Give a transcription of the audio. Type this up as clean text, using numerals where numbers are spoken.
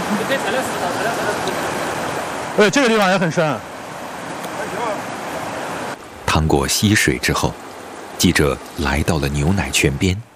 你可以踩点石头，踩点石头。 这个地方也很深。 趟过溪水之后，记者来到了牛奶泉边。